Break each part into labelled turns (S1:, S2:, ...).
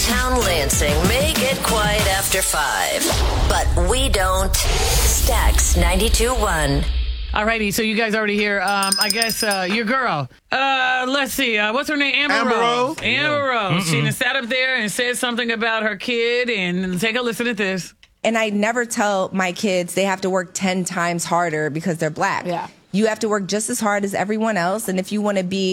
S1: downtown Lansing may get quiet after 5, but we don't. Stax 92.1.
S2: Alrighty, so you guys already here. I guess your girl. Let's see. What's her name? Amber Rose. Amber Rose. She done sat up there and said something about her kid, and take a listen at this.
S3: And I never tell my kids they have to work 10 times harder because they're black.
S2: Yeah.
S3: You have to work just as hard as everyone else. And if you want to be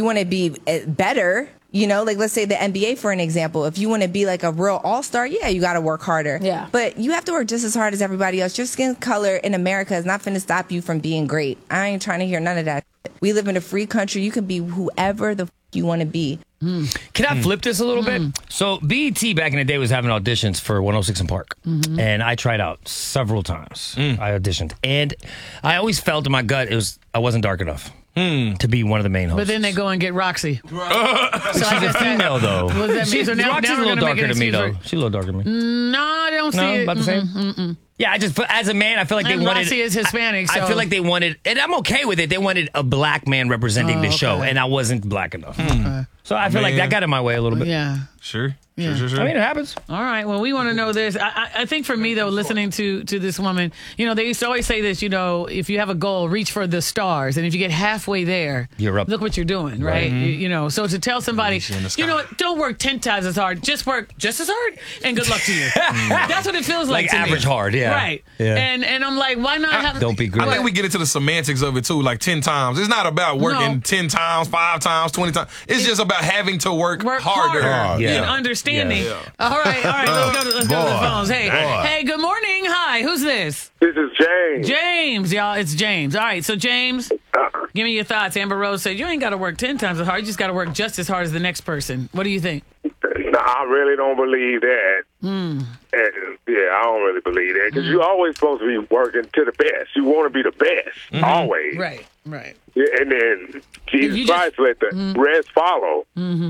S3: better, you know, like let's say the NBA for an example, if you want to be like a real all-star, yeah, you got to work harder.
S2: Yeah.
S3: But you have to work just as hard as everybody else. Your skin color in America is not going to stop you from being great. I ain't trying to hear none of that. We live in a free country. You can be whoever the you want to be.
S4: Can I flip this a little bit? So BET back in the day was having auditions for 106 in Park. And I tried out several times. I auditioned. And I always felt in my gut I wasn't dark enough to be one of the main hosts.
S2: But then they go and get Roxy.
S4: So she's a female, though.
S2: What does that mean? So now
S4: Roxy's a little darker than me, though. She's a little darker than me.
S2: No, I don't see it.
S4: About the same? Yeah, I just, as a man, I feel like they wanted...
S2: Roxy is Hispanic,
S4: I feel like they wanted, and I'm okay with it, they wanted a black man representing the show, and I wasn't black enough. So I feel like that got in my way a little bit.
S2: Yeah.
S5: Sure.
S2: Yeah.
S5: Sure.
S4: I mean, it happens.
S2: All right. Well, we want to know this. I think for me, though, listening to this woman, you know, they used to always say this, you know, if you have a goal, reach for the stars. And if you get halfway there,
S4: you're up.
S2: Look what you're doing, right? You know, so to tell somebody, you know what, don't work 10 times as hard. Just work just as hard and good luck to you. That's what it feels like to
S4: average
S2: me.
S4: hard, yeah.
S2: Right.
S4: Yeah.
S2: And I'm like, why not have...
S4: Don't be great.
S5: I think we get into the semantics of it, too, like 10 times. It's not about working 10 times, 5 times, 20 times. It's just about having to work harder.
S2: And understanding.
S5: Yeah.
S2: All right. Let's go to the phones. Hey, good morning. Hi, who's this?
S6: This is James.
S2: James, y'all. It's James. All right, so James, give me your thoughts. Amber Rose said you ain't got to work 10 times as hard. You just got to work just as hard as the next person. What do you think?
S6: No, I really don't believe that. I don't really believe that because you're always supposed to be working to the best. You want to be the best, always.
S2: Right.
S6: Yeah, and then Jesus Christ let the rest follow.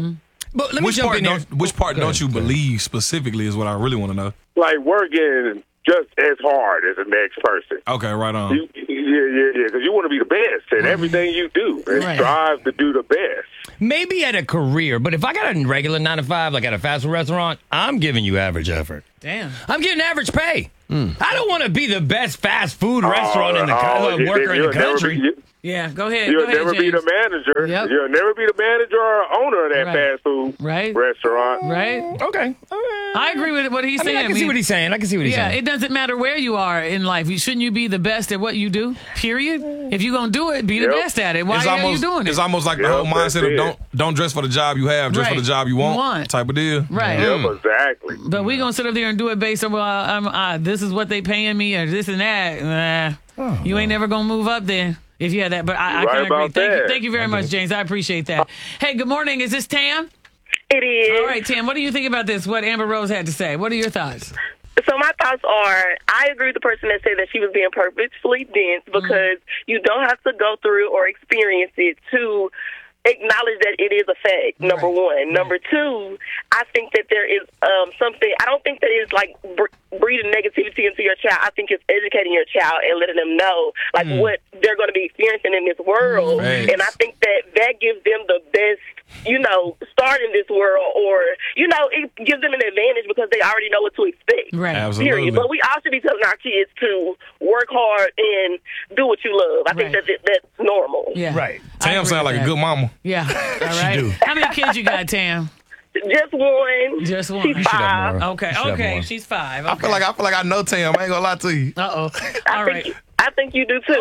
S4: But let me jump in there.
S5: Which part don't you believe specifically is what I really want to know.
S6: Like working just as hard as the next person.
S5: Okay, right on.
S6: Yeah, because you want to be the best at everything you do and strive to do the best.
S4: Maybe at a career, but if I got a regular 9 to 5, like at a fast food restaurant, I'm giving you average effort.
S2: Damn.
S4: I'm getting average pay. I don't want to be the best fast food restaurant in the worker in the country.
S2: Yeah, go ahead.
S6: You'll
S2: go ahead,
S6: never
S2: James.
S6: be the manager.
S2: Yep.
S6: You'll never be the manager or owner of that fast food restaurant.
S2: Right.
S4: Okay.
S2: I agree with what he's saying.
S4: I can see what he's saying.
S2: Yeah, it doesn't matter where you are in life. Shouldn't you be the best at what you do? Period. If you're going to do it, be the best at it. Why are you doing it?
S5: It's almost like the whole mindset of don't dress for the job you have, dress for the job you want type of deal.
S2: Right.
S6: Yep, exactly.
S2: But we're going to sit up there and do it based on, this is what they paying me or this and that. You ain't never going to move up there. If you had that, but I can agree. Thank you very much, James. I appreciate that. Hey, good morning. Is this Tam?
S7: It is.
S2: All right, Tam, what do you think about this, what Amber Rose had to say? What are your thoughts?
S7: So my thoughts are, I agree with the person that said that she was being purposefully dense because you don't have to go through or experience it to acknowledge that it is a fact, number one. Number two, I think that there is something, I don't think that it's like breeding negativity into your child. I think it's educating your child and letting them know like what they're going to be experiencing in this world. And I think that gives them the best, start in this world, or, it gives them an advantage because they already know what to expect.
S2: Right.
S5: Absolutely.
S7: Period. But we all should be telling our kids to work hard and do what you love. I think that's normal.
S2: Yeah.
S4: Right.
S5: Tam sounds like a good mama.
S2: Yeah. All right. How many kids you got, Tam?
S7: Just one.
S2: Just one.
S7: She's 5.
S2: Okay. She's 5. Okay.
S5: I feel like I know Tam. I ain't gonna lie to you.
S2: Uh-oh. All right.
S7: I think you do too.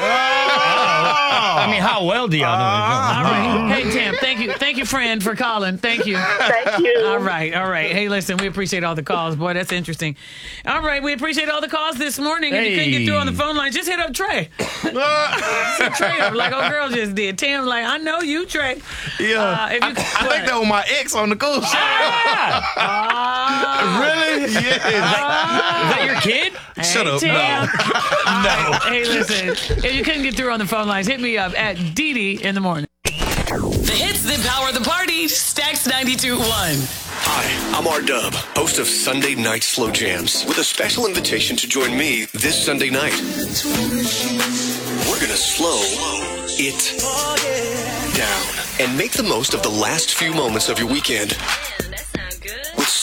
S4: I mean, how well do y'all know?
S2: All right. Hey, Tam, thank you, friend, for calling. Thank you.
S7: Thank you.
S2: All right. Hey, listen, we appreciate all the calls. Boy, that's interesting. All right, we appreciate all the calls this morning. If you couldn't get through on the phone line, just hit up Trey. Hit Trey up like old girl just did. Tam's like, I know you, Trey.
S5: Yeah. I think that was my ex on the cool show. Really? Yeah.
S4: Is that your kid?
S5: Shut up.
S2: Tam.
S5: No.
S2: Hey, listen, if you couldn't get through on the phone lines, hit me up at Dee in the morning.
S1: The hits that power the party. Stax 92.1.
S8: Hi, I'm R-Dub, host of Sunday Night Slow Jams, with a special invitation to join me this Sunday night. We're gonna slow it down and make the most of the last few moments of your weekend with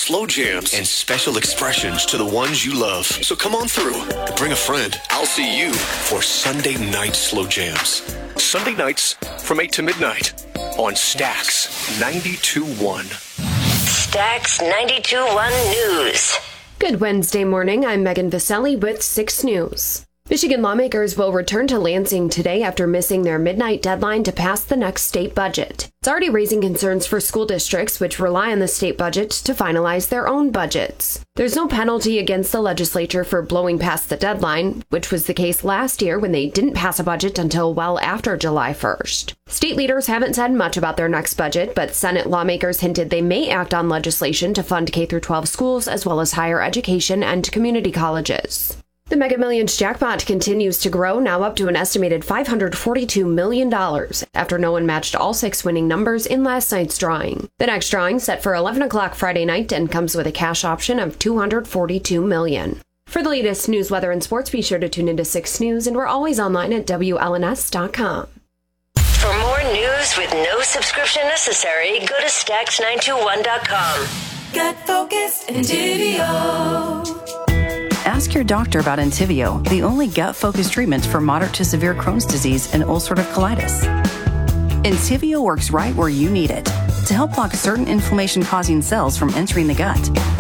S8: slow jams, and special expressions to the ones you love. So come on through and bring a friend. I'll see you for Sunday Night Slow Jams. Sunday nights from 8 to midnight on Stax 92.1.
S1: Stax 92.1 News.
S9: Good Wednesday morning. I'm Megan Vaselli with 6 News. Michigan lawmakers will return to Lansing today after missing their midnight deadline to pass the next state budget. It's already raising concerns for school districts, which rely on the state budget to finalize their own budgets. There's no penalty against the legislature for blowing past the deadline, which was the case last year when they didn't pass a budget until well after July 1st. State leaders haven't said much about their next budget, but Senate lawmakers hinted they may act on legislation to fund K-12 schools as well as higher education and community colleges. The Mega Millions jackpot continues to grow, now up to an estimated $542 million, after no one matched all 6 winning numbers in last night's drawing. The next drawing, set for 11 o'clock Friday night, and comes with a cash option of $242 million. For the latest news, weather, and sports, be sure to tune into 6 News, and we're always online at WLNS.com.
S1: For more news with no subscription necessary, go to Stax921.com.
S10: Get focused, Entivio.
S11: Ask your doctor about Entivio, the only gut-focused treatment for moderate to severe Crohn's disease and ulcerative colitis. Entivio works right where you need it to help block certain inflammation-causing cells from entering the gut.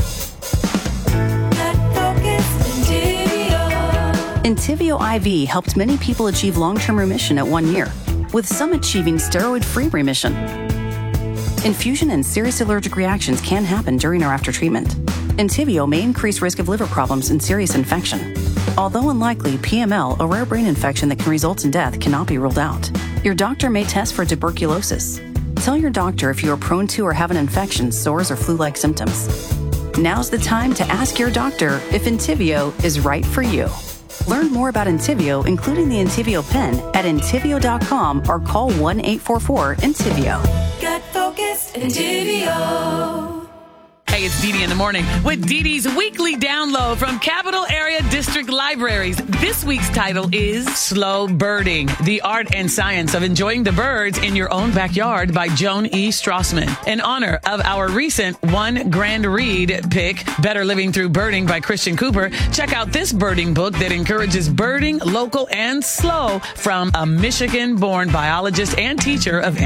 S11: Entivio IV helped many people achieve long-term remission at 1 year, with some achieving steroid-free remission. Infusion and serious allergic reactions can happen during or after treatment. Entivio may increase risk of liver problems and serious infection. Although unlikely, PML, a rare brain infection that can result in death, cannot be ruled out. Your doctor may test for tuberculosis. Tell your doctor if you are prone to or have an infection, sores, or flu-like symptoms. Now's the time to ask your doctor if Entivio is right for you. Learn more about Entivio, including the Entivio pen, at Entivio.com or call 1-844-ENTIVIO.
S10: Get focused, Entivio.
S2: Hey, it's Dee Dee in the morning with Dee Dee's weekly download from Capital Area District Libraries. This week's title is Slow Birding, the art and science of enjoying the birds in your own backyard by Joan E. Strassman. In honor of our recent 1 grand read pick, Better Living Through Birding by Christian Cooper, check out this birding book that encourages birding local and slow from a Michigan-born biologist and teacher of